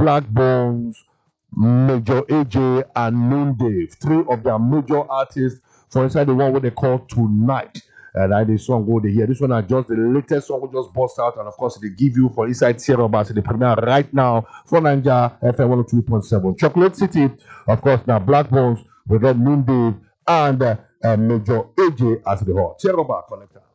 Black Bones, Major AJ, and Noon Dave. Three of their major artists for inside the one what they call Tonight. And I the song go they hear. This one are just the latest song we just bust out, and of course they give you for inside Sierra Bass the premiere right now for Ninja FM 102.7. Chocolate City, of course, now Black Bones with that Noon Dave and Major AJ as the hot. Sierra Bass connector.